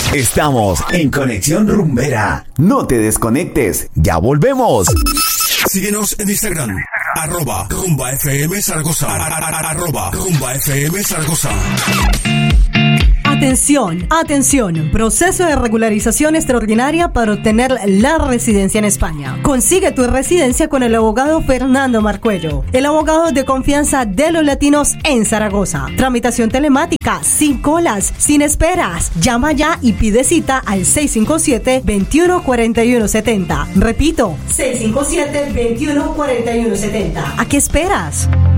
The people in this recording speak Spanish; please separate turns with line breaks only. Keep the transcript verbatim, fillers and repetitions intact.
Estamos en Conexión Rumbera. No te desconectes, ya volvemos.
Síguenos en Instagram, arroba Rumba F M Zaragoza, arroba Rumba F M Zaragoza.
Atención, atención, proceso de regularización extraordinaria para obtener la residencia en España. Consigue tu residencia con el abogado Fernando Marcuello, el abogado de confianza de los latinos en Zaragoza. Tramitación telemática, sin colas, sin esperas. Llama ya y pide cita al seis cinco siete, veintiuno cuarenta y uno setenta. Repito, seis cinco siete, veintiuno cuarenta y uno setenta. ¿A qué esperas?